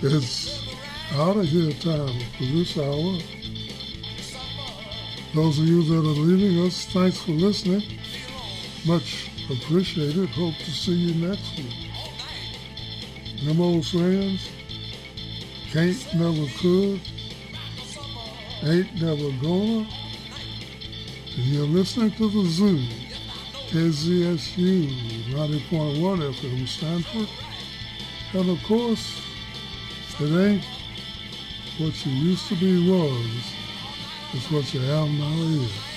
It's out of here time for this hour. Those of you that are leaving us, thanks for listening. Much appreciated. Hope to see you next week. Them old sayings, can't never could, ain't never gonna. And you're listening to the Zoo, KZSU 90.1 FM Stanford. And of course, it ain't what you used to be was, it's what you have now is.